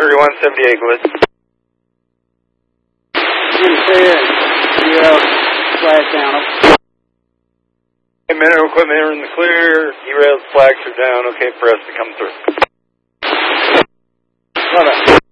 3178, go ahead. Flag down. Hey, minute equipment are in the clear. E-rails flags are down. Okay for us to come through. Got it.